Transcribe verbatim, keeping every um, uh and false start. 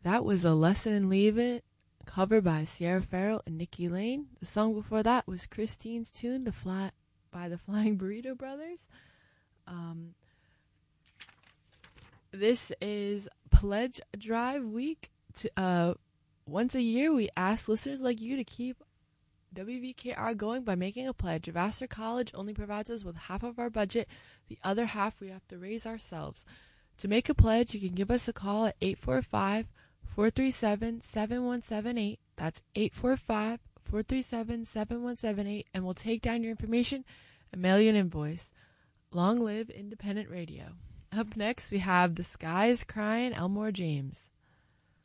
That was A Lesson in Leave It, covered by Sierra Farrell and Nikki Lane. The song before that was Christine's Tune, the fly, by the Flying Burrito Brothers. Um, this is Pledge Drive Week. To, uh, once a year, we ask listeners like you to keep W V K R going by making a pledge. Vassar College only provides us with half of our budget. The other half we have to raise ourselves. To make a pledge, you can give us a call at eight four five, four three seven, seven one seven eight. That's eight four five, four three seven, seven one seven eight, and we'll take down your information and mail you an invoice. Long live independent radio. Up next, we have The Sky is Crying, Elmore James.